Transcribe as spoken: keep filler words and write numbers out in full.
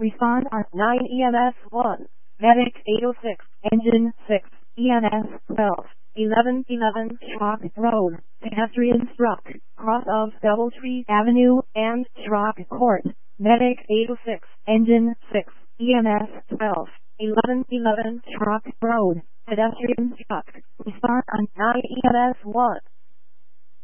Respond on nine E M S one. Medic eight oh six. Engine six. E M S twelve. eleven eleven Schrock Road. Pedestrian struck. Cross of Doubletree Avenue and Schrock Court. Medic eight oh six. Engine six. E M S twelve. eleven eleven Schrock Road. Pedestrian struck. Respond on nine E M S one.